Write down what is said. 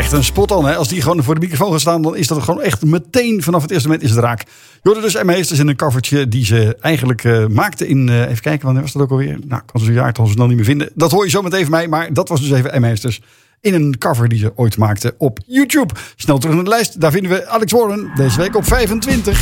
echt een spot on. Hè? Als die gewoon voor de microfoon gaat staan, dan is dat gewoon echt meteen vanaf het eerste moment is het raak. Je hoorde dus Emma Heesters in een covertje die ze eigenlijk maakte in... even kijken, wanneer was dat ook alweer? Nou, kan ze jaartal snel niet meer vinden. Dat hoor je zo meteen van mij, maar dat was dus even Emma Heesters in een cover die ze ooit maakte op YouTube. Snel terug naar de lijst, daar vinden we Alex Warren deze week op 25.